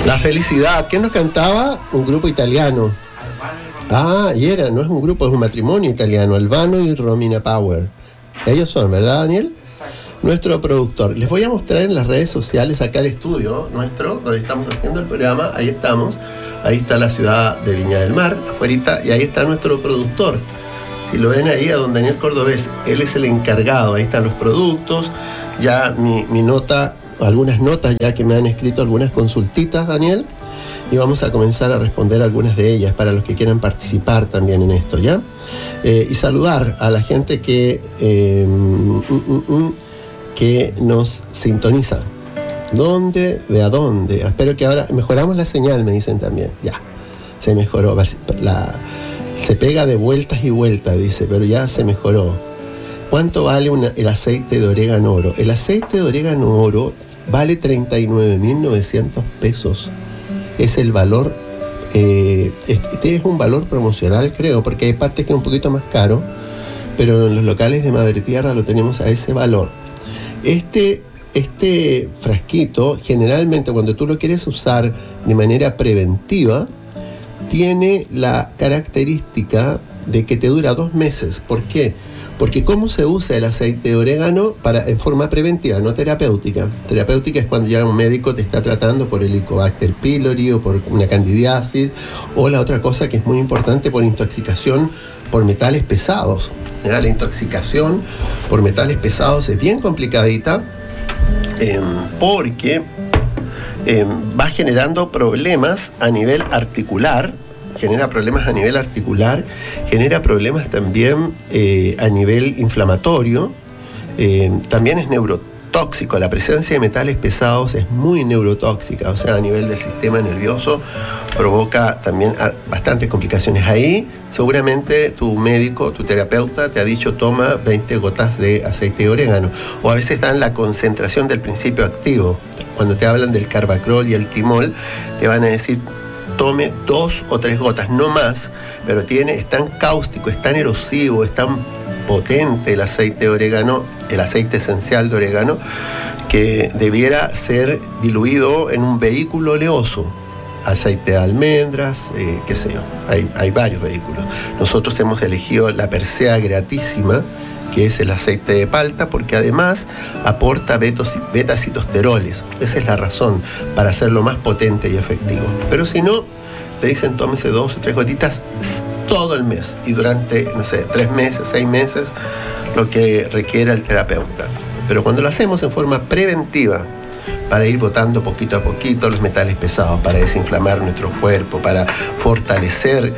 La felicidad. ¿Quién nos cantaba? Un grupo italiano. No es un grupo, es un matrimonio italiano. Albano y Romina Power. Ellos son, ¿verdad, Daniel? Exacto. Nuestro productor. Les voy a mostrar en las redes sociales acá el estudio nuestro, donde estamos haciendo el programa. Ahí estamos. Ahí está la ciudad de Viña del Mar, afuerita, y ahí está nuestro productor. Y lo ven ahí a don Daniel Cordobés. Él es el encargado. Ahí están los productos. Ya mi nota, algunas notas ya que me han escrito, algunas consultitas, Daniel. Y vamos a comenzar a responder algunas de ellas para los que quieran participar también en esto, ¿ya? Y saludar a la gente que nos sintoniza. ¿Dónde? ¿De a dónde? Espero que ahora mejoramos la señal, me dicen también. Ya, se mejoró. Se pega de vueltas y vueltas, dice, pero ya se mejoró. ¿Cuánto vale el aceite de orégano oro? El aceite de orégano oro vale 39.900 pesos. Es el valor, este es un valor promocional, creo, porque hay partes que es un poquito más caro, pero en los locales de Madre Tierra lo tenemos a ese valor. Este frasquito, generalmente cuando tú lo quieres usar de manera preventiva, tiene la característica de que te dura 2 meses. ¿Por qué? Porque ¿cómo se usa el aceite de orégano? En forma preventiva, no terapéutica. Terapéutica es cuando ya un médico te está tratando por Helicobacter pylori o por una candidiasis, o la otra cosa que es muy importante, por intoxicación por metales pesados. ¿Ya? La intoxicación por metales pesados es bien complicadita, porque va generando problemas a nivel articular, genera problemas también a nivel inflamatorio, también es neurotóxico. La presencia de metales pesados es muy neurotóxica, o sea, a nivel del sistema nervioso provoca también bastantes complicaciones. Ahí seguramente tu médico, tu terapeuta te ha dicho toma 20 gotas de aceite de orégano, o a veces dan la concentración del principio activo. Cuando te hablan del carbacrol y el timol, te van a decir tome 2 o 3 gotas, no más, pero es tan cáustico, es tan erosivo, es tan potente el aceite de orégano, el aceite esencial de orégano, que debiera ser diluido en un vehículo oleoso. Aceite de almendras, qué sé yo, hay varios vehículos. Nosotros hemos elegido la Persea gratísima, que es el aceite de palta, porque además aporta beta-citosteroles. Esa es la razón, para hacerlo más potente y efectivo. Pero si no, te dicen tómese 2 o 3 gotitas todo el mes, y durante, 3 meses, 6 meses, lo que requiera el terapeuta. Pero cuando lo hacemos en forma preventiva, para ir botando poquito a poquito los metales pesados, para desinflamar nuestro cuerpo, para fortalecer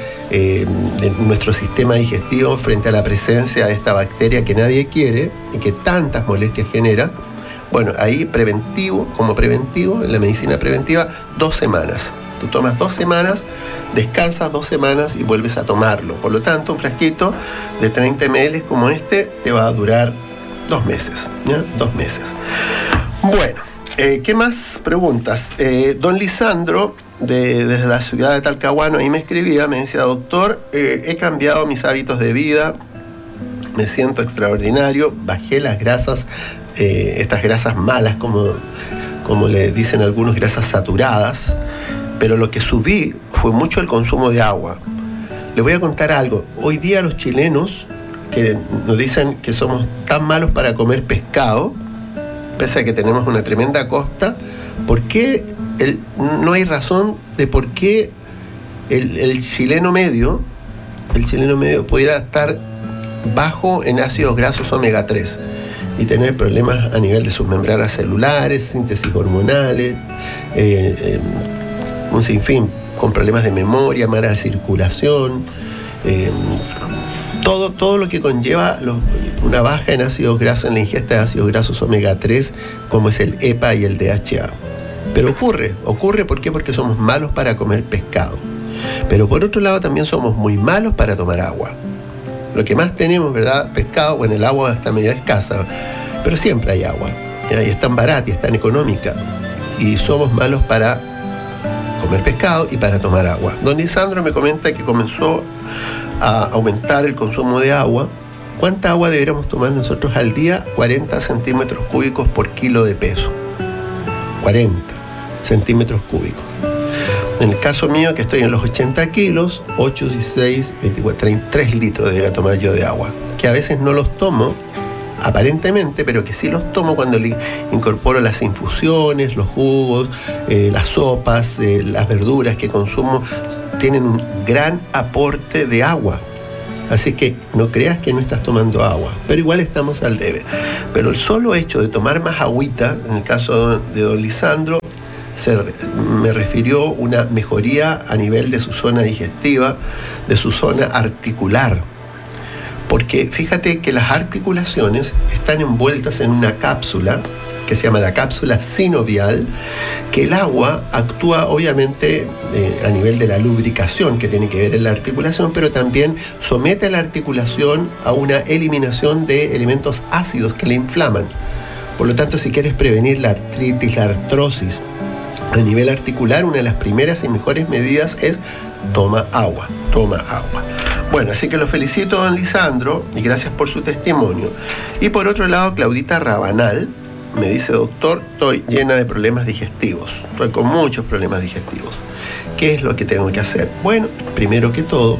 nuestro sistema digestivo frente a la presencia de esta bacteria que nadie quiere y que tantas molestias genera. Bueno, ahí como preventivo, en la medicina preventiva, 2 semanas. Tú tomas 2 semanas, descansas 2 semanas y vuelves a tomarlo. Por lo tanto, un frasquito de 30 ml como este te va a durar 2 meses, ¿ya? 2 meses. Bueno. ¿Qué más preguntas? Don Lisandro, desde la ciudad de Talcahuano, ahí me escribía, me decía, doctor, he cambiado mis hábitos de vida, me siento extraordinario, bajé las grasas, estas grasas malas, como le dicen algunos, grasas saturadas, pero lo que subí fue mucho el consumo de agua. Le voy a contar algo. Hoy día los chilenos, que nos dicen que somos tan malos para comer pescado, pese a que tenemos una tremenda costa, ¿por qué no hay razón de por qué el chileno medio pudiera estar bajo en ácidos grasos omega 3 y tener problemas a nivel de sus membranas celulares, síntesis hormonales, un sinfín, con problemas de memoria, mala circulación, todo lo que conlleva una baja en ácidos grasos, en la ingesta de ácidos grasos omega 3, como es el EPA y el DHA. Pero ocurre ¿por qué? Porque somos malos para comer pescado. Pero por otro lado también somos muy malos para tomar agua. Lo que más tenemos, ¿verdad? Pescado, bueno, el agua está medio escasa, pero siempre hay agua. Y es tan barata y es tan económica. Y somos malos para comer pescado y para tomar agua. Don Lisandro me comenta que comenzó a aumentar el consumo de agua. ¿Cuánta agua deberíamos tomar nosotros al día? 40 centímetros cúbicos por kilo de peso. 40 centímetros cúbicos. En el caso mío, que estoy en los 80 kilos, 8, 16, 24, 33 litros debería tomar yo de agua, que a veces no los tomo, aparentemente, pero que sí los tomo cuando le incorporo las infusiones, los jugos, las sopas, las verduras que consumo, tienen un gran aporte de agua. Así que no creas que no estás tomando agua, pero igual estamos al debe. Pero el solo hecho de tomar más agüita, en el caso de don Lisandro, me refirió una mejoría a nivel de su zona digestiva, de su zona articular. Porque fíjate que las articulaciones están envueltas en una cápsula que se llama la cápsula sinovial, que el agua actúa obviamente a nivel de la lubricación que tiene que ver en la articulación, pero también somete a la articulación a una eliminación de elementos ácidos que la inflaman. Por lo tanto, si quieres prevenir la artritis, la artrosis a nivel articular, una de las primeras y mejores medidas es toma agua. Bueno, así que lo felicito, don Lisandro, y gracias por su testimonio. Y por otro lado, Claudita Rabanal me dice: doctor, estoy llena de problemas digestivos, estoy con muchos problemas digestivos. ¿Qué es lo que tengo que hacer? Bueno, primero que todo,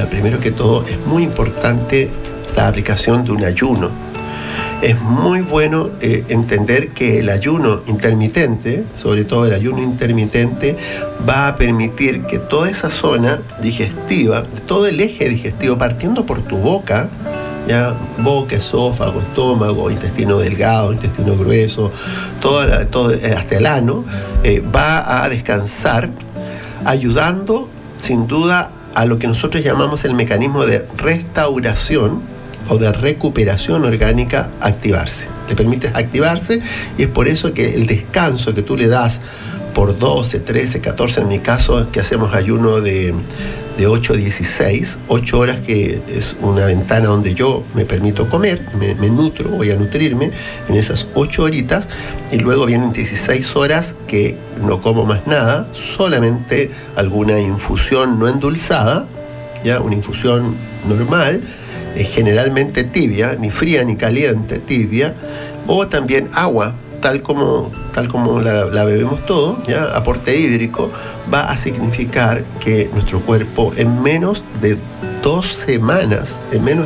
es muy importante la aplicación de un ayuno. Es muy bueno entender que el ayuno intermitente, sobre todo el ayuno intermitente, va a permitir que toda esa zona digestiva, todo el eje digestivo, partiendo por tu boca, ya boca, esófago, estómago, intestino delgado, intestino grueso, todo hasta el ano, va a descansar, ayudando sin duda a lo que nosotros llamamos el mecanismo de restauración o de recuperación orgánica activarse. Le permites activarse, y es por eso que el descanso que tú le das por 12, 13, 14, en mi caso, que hacemos ayuno de 8 a 16, 8 horas, que es una ventana donde yo me permito comer, me nutro, voy a nutrirme en esas 8 horitas, y luego vienen 16 horas que no como más nada, solamente alguna infusión no endulzada, ya una infusión normal, generalmente tibia, ni fría ni caliente, tibia, o también agua, tal como la bebemos todo, ¿ya? Aporte hídrico, va a significar que nuestro cuerpo en menos de 2 semanas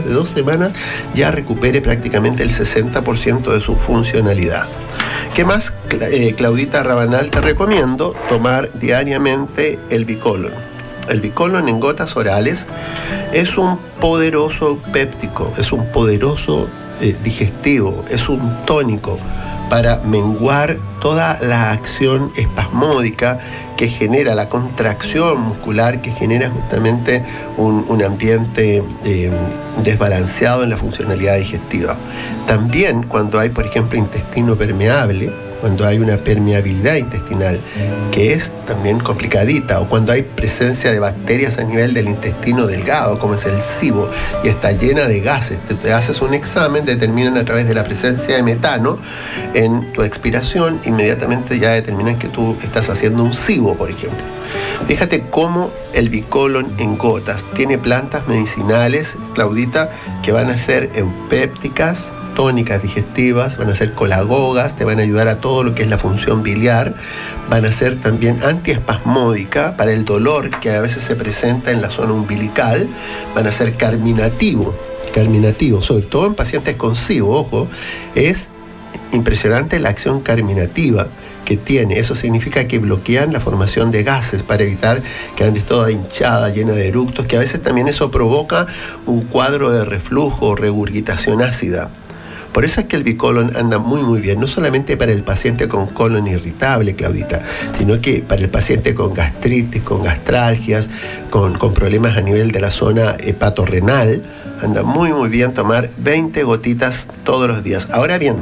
ya recupere prácticamente el 60% de su funcionalidad. ¿Qué más, Claudita Rabanal? Te recomiendo tomar diariamente el Bicolon. El Bicolon en gotas orales es un poderoso péptico, es un poderoso digestivo, es un tónico para menguar toda la acción espasmódica que genera, la contracción muscular que genera justamente un ambiente desbalanceado en la funcionalidad digestiva. También cuando hay, por ejemplo, intestino permeable, cuando hay una permeabilidad intestinal que es también complicadita, o cuando hay presencia de bacterias a nivel del intestino delgado, como es el SIBO, y está llena de gases, te haces un examen, determinan a través de la presencia de metano en tu expiración, inmediatamente ya determinan que tú estás haciendo un SIBO, por ejemplo. Fíjate cómo el Bicolon en gotas tiene plantas medicinales, Claudita, que van a ser eupépticas, tónicas digestivas, van a ser colagogas, te van a ayudar a todo lo que es la función biliar, van a ser también antiespasmódica para el dolor que a veces se presenta en la zona umbilical, van a ser carminativo, sobre todo en pacientes con SIBO, ojo, es impresionante la acción carminativa que tiene. Eso significa que bloquean la formación de gases para evitar que andes toda hinchada, llena de eructos, que a veces también eso provoca un cuadro de reflujo o regurgitación ácida. Por eso es que el Bicolon anda muy bien, no solamente para el paciente con colon irritable, Claudita, sino que para el paciente con gastritis, con gastralgias, con problemas a nivel de la zona hepatorrenal, anda muy bien tomar 20 gotitas todos los días. Ahora bien,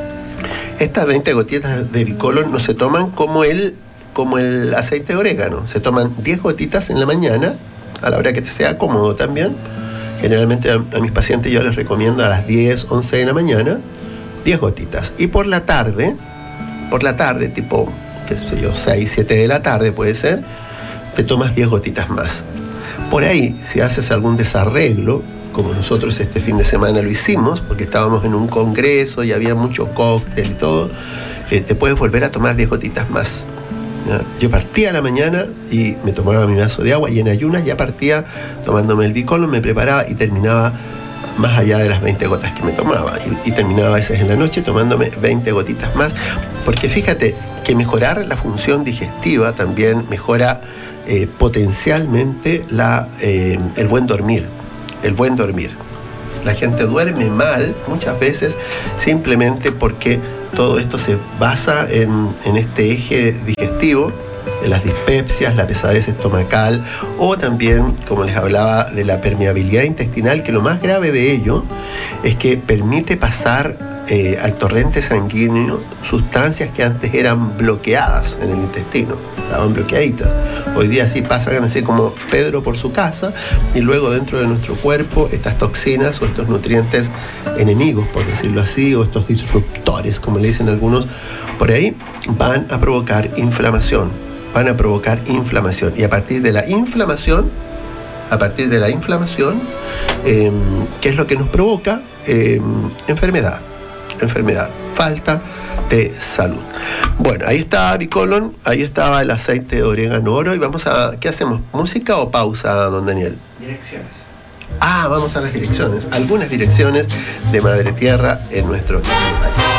estas 20 gotitas de Bicolon no se toman como el aceite de orégano, se toman 10 gotitas en la mañana, a la hora que te sea cómodo también. Generalmente a mis pacientes yo les recomiendo a las 10, 11 de la mañana, 10 gotitas. Y por la tarde, tipo, qué sé yo, 6, 7 de la tarde puede ser, te tomas 10 gotitas más. Por ahí, si haces algún desarreglo, como nosotros este fin de semana lo hicimos, porque estábamos en un congreso y había mucho cóctel y todo, te puedes volver a tomar 10 gotitas más. ¿ya? Yo partía a la mañana y me tomaba mi vaso de agua, y en ayunas ya partía tomándome el bicolon, me preparaba y terminaba más allá de las 20 gotas que me tomaba, y terminaba a veces en la noche tomándome 20 gotitas más, porque fíjate que mejorar la función digestiva también mejora potencialmente el buen dormir. La gente duerme mal muchas veces simplemente porque todo esto se basa en este eje digestivo, de las dispepsias, la pesadez estomacal, o también, como les hablaba, de la permeabilidad intestinal, que lo más grave de ello es que permite pasar al torrente sanguíneo sustancias que antes eran bloqueadas en el intestino, estaban bloqueaditas. Hoy día sí pasan así como Pedro por su casa, y luego dentro de nuestro cuerpo estas toxinas o estos nutrientes enemigos, por decirlo así, o estos disruptores, como le dicen algunos por ahí, van a provocar inflamación. Y a partir de la inflamación, ¿qué es lo que nos provoca? Enfermedad, falta de salud. Bueno, ahí está Bicolon, ahí estaba el aceite de orégano oro, y ¿qué hacemos? ¿Música o pausa, don Daniel? Direcciones. Vamos a las direcciones, algunas direcciones de Madre Tierra en nuestro país.